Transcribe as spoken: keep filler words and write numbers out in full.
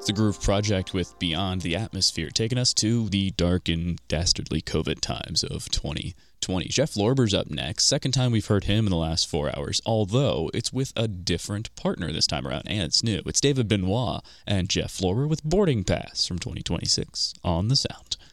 It's the Groove Project with Beyond the Atmosphere, taking us to the dark and dastardly COVID times of twenty twenty. Jeff Lorber's up next. Second time we've heard him in the last four hours, although it's with a different partner this time around, and it's new. It's David Benoit and Jeff Lorber with Boarding Pass from twenty twenty-six on The Sound.